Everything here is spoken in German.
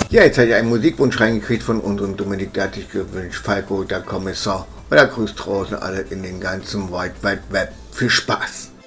Ja, jetzt hat er einen Musikwunsch reingekriegt von uns und Dominik, der hat sich gewünscht, Falco, der Kommissar oder Grüß draußen alle in den ganzen Wide Web. Viel Spaß!